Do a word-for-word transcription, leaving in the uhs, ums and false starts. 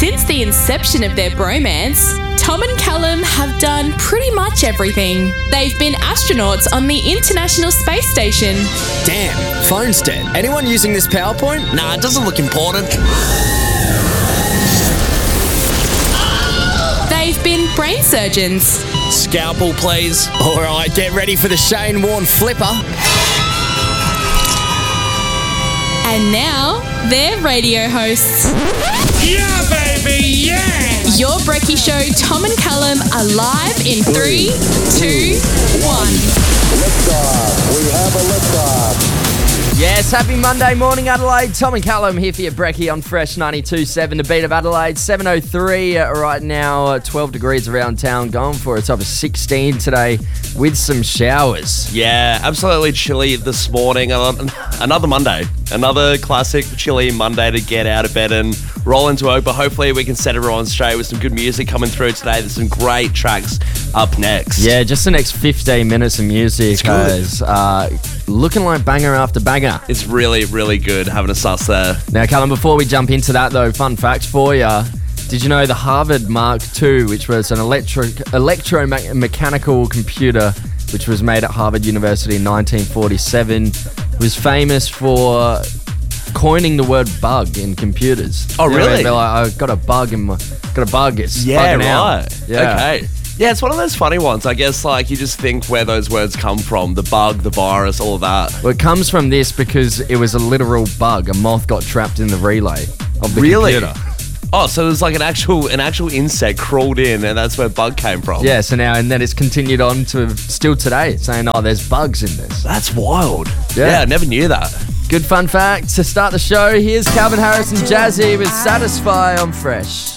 Since the inception of their bromance, Tom and Callum have done pretty much everything. They've been astronauts on the International Space Station. Damn, phone's dead. Anyone using this PowerPoint? Nah, it doesn't look important. They've been brain surgeons. Scalpel, please. All right, get ready for the Shane Warne flipper. And now, they're radio hosts. Yeah, baby, yeah! Your Brekkie Show, Tom and Callum, are live in three, two, one. Liftoff. We have a liftoff. Yes, happy Monday morning, Adelaide. Tom and Callum here for your Brekkie on Fresh ninety-two point seven, the beat of Adelaide. seven oh three uh, right now, uh, twelve degrees around town, going for a top of sixteen today with some showers. Yeah, absolutely chilly this morning. Another Monday. Another classic chilly Monday to get out of bed and roll into work. But hopefully we can set everyone straight with some good music coming through today. There's some great tracks up next. Yeah, just the next fifteen minutes of music, guys. Uh, looking like banger after banger. It's really, really good having a sus there. Now, Callum, before we jump into that, though, fun fact for you. Did you know the Harvard Mark two, which was an electro electromechanical computer which was made at Harvard University in nineteen forty-seven, was famous for coining the word bug in computers? Oh, you know, really? They're like, I got a bug in my, got a bug. It's Yeah, bugging right. out. Yeah. Okay. Yeah, it's one of those funny ones. I guess, like, you just think where those words come from. The bug, the virus, all of that. Well, it comes from this because it was a literal bug. A moth got trapped in the relay of the Really? computer. Oh, so it was like an actual an actual insect crawled in, and that's where bug came from. Yeah, so now, and then it's continued on to still today, saying, oh, there's bugs in this. That's wild. Yeah. Yeah, I never knew that. Good fun fact to start the show. Here's Calvin Harris and Jazzy with Satisfy on Fresh.